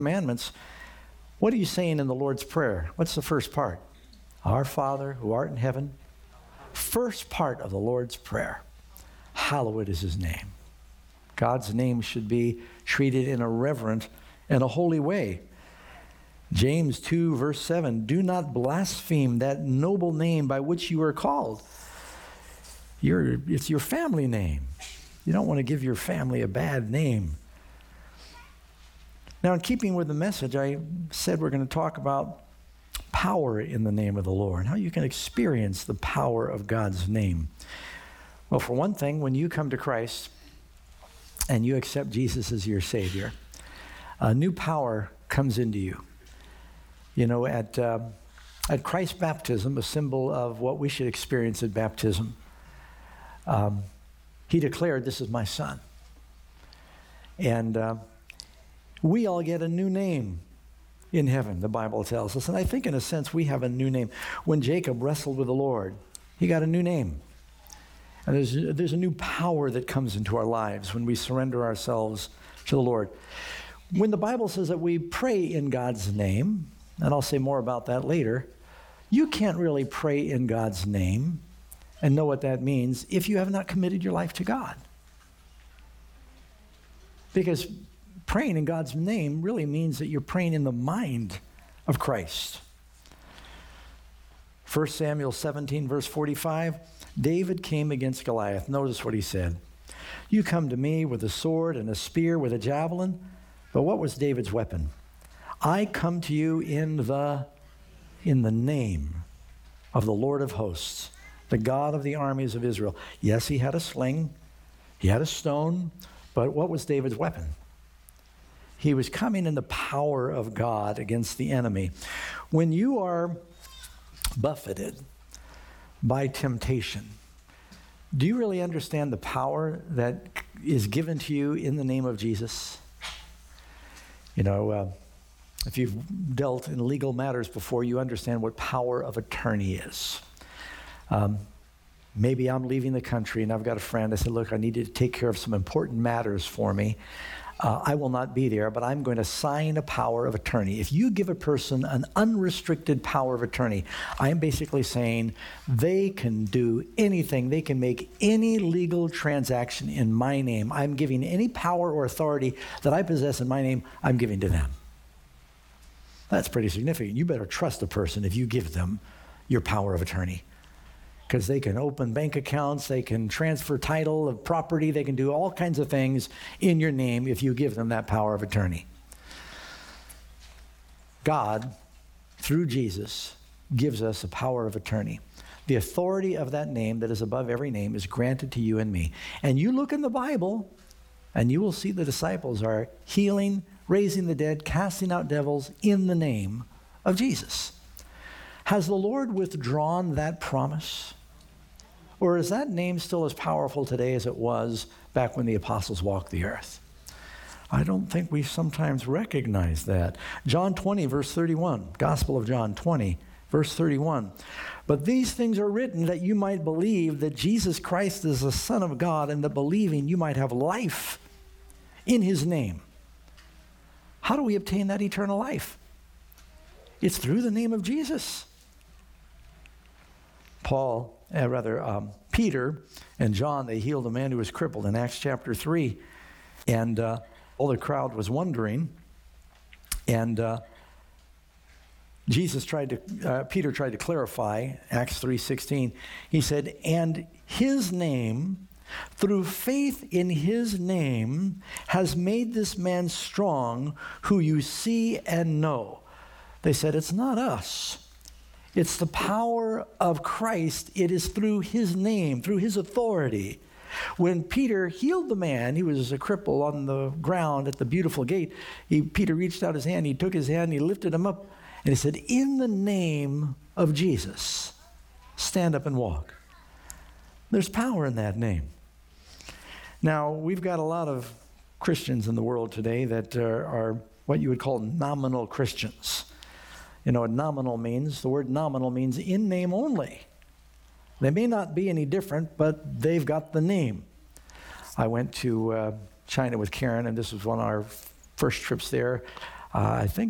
Commandments, what are you saying in the Lord's Prayer? What's the first part? Our Father, who art in heaven. First part of the Lord's Prayer. Hallowed is his name. God's name should be treated in a reverent and a holy way. James 2, verse 7, do not blaspheme that noble name by which you are called. It's your family name. You don't want to give your family a bad name. Now, in keeping with the message, I said we're going to talk about power in the name of the Lord, how you can experience the power of God's name. Well, for one thing, when you come to Christ and you accept Jesus as your Savior, a new power comes into you. You know, at Christ's baptism, a symbol of what we should experience at baptism, he declared, this is my son. And we all get a new name in heaven, the Bible tells us. And I think in a sense we have a new name. When Jacob wrestled with the Lord, he got a new name. And there's a new power that comes into our lives when we surrender ourselves to the Lord. When the Bible says that we pray in God's name, and I'll say more about that later, you can't really pray in God's name and know what that means if you have not committed your life to God. Because praying in God's name really means that you're praying in the mind of Christ. 1 Samuel 17, verse 45, David came against Goliath. Notice what he said. You come to me with a sword and a spear, with a javelin, but what was David's weapon? I come to you in the name of the Lord of hosts, the God of the armies of Israel. Yes, he had a sling, he had a stone, but what was David's weapon? He was coming in the power of God against the enemy. When you are buffeted by temptation, do you really understand the power that is given to you in the name of Jesus? You know, if you've dealt in legal matters before, you understand what power of attorney is. Maybe I'm leaving the country and I've got a friend. I said, look, I need you to take care of some important matters for me. I will not be there, but I'm going to sign a power of attorney. If you give a person an unrestricted power of attorney, I am basically saying they can do anything. They can make any legal transaction in my name. I'm giving any power or authority that I possess in my name, I'm giving to them. That's pretty significant. You better trust a person if you give them your power of attorney. Because they can open bank accounts, they can transfer title of property, they can do all kinds of things in your name if you give them that power of attorney. God, through Jesus, gives us a power of attorney. The authority of that name that is above every name is granted to you and me. And you look in the Bible, and you will see the disciples are healing, raising the dead, casting out devils in the name of Jesus. Has the Lord withdrawn that promise? Or is that name still as powerful today as it was back when the apostles walked the earth? I don't think we sometimes recognize that. John 20, verse 31, Gospel of John 20, verse 31. But these things are written that you might believe that Jesus Christ is the Son of God, and that believing you might have life in his name. How do we obtain that eternal life? It's through the name of Jesus. Peter and John, they healed a man who was crippled in Acts chapter 3. And all the crowd was wondering. And Peter tried to clarify, Acts 3:16. He said, and his name, through faith in his name, has made this man strong, who you see and know. They said, it's not us. It's the power of Christ. It is through his name, through his authority. When Peter healed the man, he was a cripple on the ground at the beautiful gate. Peter reached out his hand, he took his hand, he lifted him up, and he said, in the name of Jesus, stand up and walk. There's power in that name. Now, we've got a lot of Christians in the world today that are what you would call nominal Christians. You know what nominal means? The word nominal means in name only. They may not be any different, but they've got the name. I went to China with Karen, and this was one of our first trips there. I think